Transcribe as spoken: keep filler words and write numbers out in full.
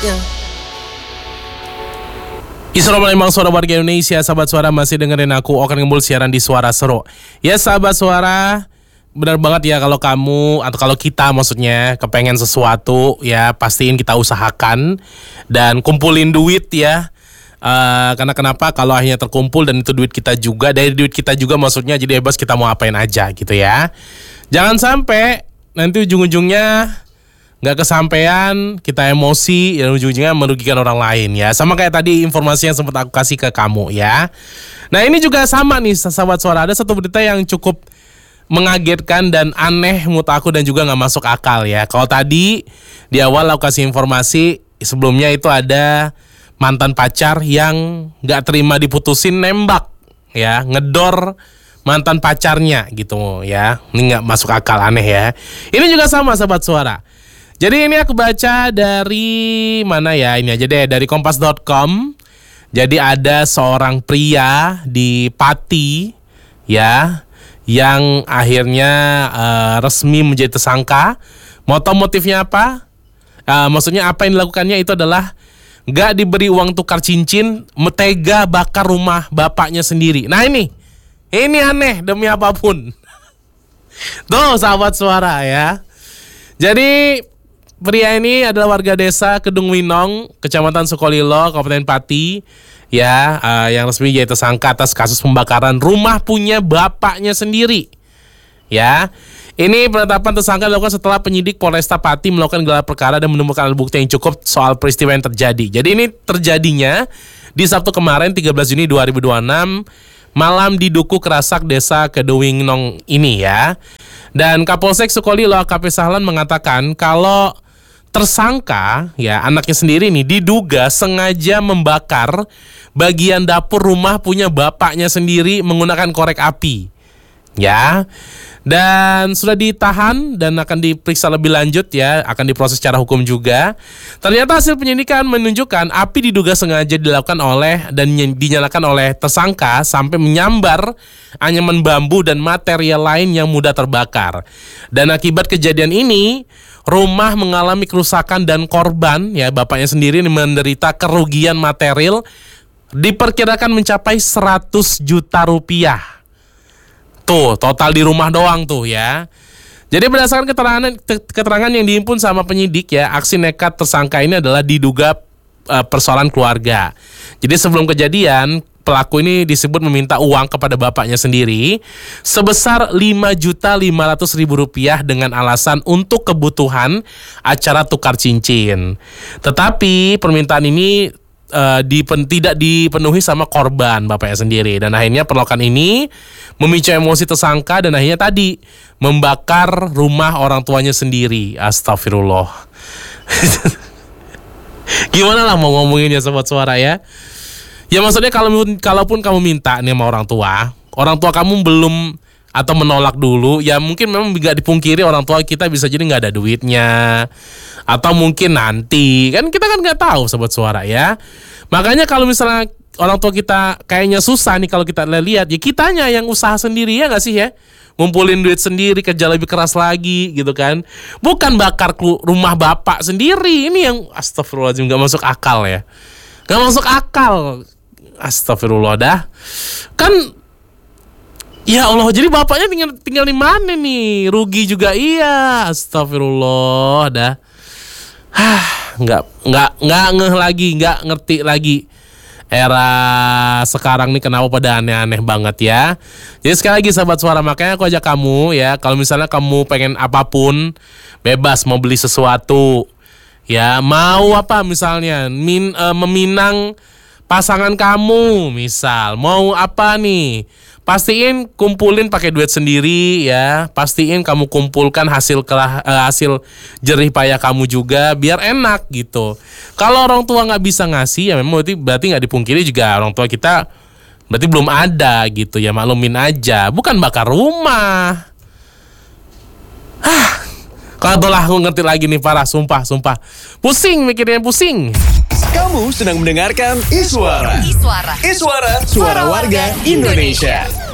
selanjutnya. Isra Palembang, suara warga Indonesia. Sahabat suara masih dengerin aku Okan Gembul siaran di Suara Seru. Ya sahabat suara, benar banget ya kalau kamu atau kalau kita maksudnya kepengen sesuatu ya pastiin kita usahakan dan kumpulin duit ya. Uh, karena kenapa? Kalau akhirnya terkumpul dan itu duit kita juga, dari duit kita juga maksudnya, jadi bebas kita mau apain aja gitu ya. Jangan sampai nanti ujung-ujungnya nggak kesampean, kita emosi, dan ujung-ujungnya merugikan orang lain ya. Sama kayak tadi informasi yang sempat aku kasih ke kamu ya. Nah ini juga sama nih sahabat suara, ada satu berita yang cukup mengagetkan dan aneh menurut aku dan juga nggak masuk akal ya. Kalau tadi di awal aku kasih informasi sebelumnya itu ada mantan pacar yang nggak terima diputusin nembak ya, ngedor mantan pacarnya gitu ya. Ini nggak masuk akal, aneh ya. Ini juga sama sahabat suara. Jadi ini aku baca dari mana ya, ini aja deh, dari kompas dot com. Jadi ada seorang pria di Pati ya, yang akhirnya uh, resmi menjadi tersangka. Moto motifnya apa? Uh, maksudnya apa yang dilakukannya itu adalah gak diberi uang tukar cincin, tega bakar rumah bapaknya sendiri. Nah ini, ini aneh demi apapun. Tuh sahabat suara ya. Jadi pria ini adalah warga desa Kedung Winong, Kecamatan Sukolilo, Kabupaten Pati, ya, uh, yang resmi jadi tersangka atas kasus pembakaran rumah punya bapaknya sendiri. Ya, ini penetapan tersangka dilakukan setelah penyidik Polresta Pati melakukan gelar perkara dan menemukan alat bukti yang cukup soal peristiwa yang terjadi. Jadi ini terjadinya di Sabtu kemarin tiga belas Juni dua ribu dua puluh enam malam di Duku Kerasak Desa Kedung Winong ini ya. Dan Kapolsek Sukolilo A K P Sahlan mengatakan kalau tersangka, ya anaknya sendiri nih, diduga sengaja membakar bagian dapur rumah punya bapaknya sendiri menggunakan korek api. Ya, dan sudah ditahan dan akan diperiksa lebih lanjut ya, akan diproses secara hukum juga. Ternyata hasil penyidikan menunjukkan api diduga sengaja dilakukan oleh dan dinyalakan oleh tersangka sampai menyambar anyaman bambu dan material lain yang mudah terbakar. Dan akibat kejadian ini, rumah mengalami kerusakan dan korban, ya bapaknya sendiri menderita kerugian material diperkirakan mencapai seratus juta rupiah. Tuh, total di rumah doang tuh ya. Jadi berdasarkan keterangan keterangan yang dihimpun sama penyidik ya, aksi nekat tersangka ini adalah diduga uh, persoalan keluarga. Jadi sebelum kejadian, pelaku ini disebut meminta uang kepada bapaknya sendiri sebesar lima juta lima ratus ribu rupiah dengan alasan untuk kebutuhan acara tukar cincin. Tetapi permintaan ini uh, dipen, tidak dipenuhi sama korban bapaknya sendiri. Dan akhirnya perlakuan ini memicu emosi tersangka dan akhirnya tadi membakar rumah orang tuanya sendiri. Astagfirullah. Gimana lah mau ngomonginnya sobat suara ya. Ya maksudnya kalau kalaupun kamu minta nih sama orang tua, orang tua kamu belum atau menolak dulu, ya mungkin memang nggak dipungkiri orang tua kita bisa jadi nggak ada duitnya, atau mungkin nanti kan kita kan nggak tahu sobat suara ya. Makanya kalau misalnya orang tua kita kayaknya susah nih kalau kita lihat, ya kitanya yang usaha sendiri ya nggak sih ya, ngumpulin duit sendiri, kerja lebih keras lagi gitu kan, bukan bakar rumah bapak sendiri. Ini yang astagfirullahaladzim nggak masuk akal ya, nggak masuk akal. Astagfirullah dah. Kan ya Allah, jadi bapaknya tinggal tinggal di mana nih? Rugi juga iya. Astagfirullah dah. Hah, nggak nggak nggak ngeh lagi, nggak ngerti lagi. Era sekarang nih kenapa pada aneh-aneh banget ya. Jadi sekali lagi sahabat suara, makanya aku ajak kamu ya, kalau misalnya kamu pengen apapun, bebas mau beli sesuatu. Ya, mau apa misalnya, min, uh, meminang pasangan kamu, misal mau apa nih, pastiin kumpulin pakai duit sendiri ya, pastiin kamu kumpulkan hasil kelah, uh, hasil jerih payah kamu juga biar enak gitu. Kalau orang tua nggak bisa ngasih ya memang berarti berarti nggak dipungkiri juga orang tua kita berarti belum ada gitu ya, maklumin aja, bukan bakar rumah. Hah, kalau lah aku ngerti lagi nih, parah, sumpah, sumpah, pusing mikirnya, pusing. Kamu sedang mendengarkan Iswara. Iswara. Iswara, suara warga Indonesia.